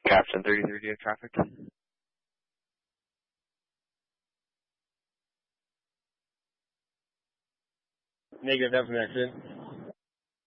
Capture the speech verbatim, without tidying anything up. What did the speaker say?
Captain thirty-three, do you have traffic? Negative, that was an accident.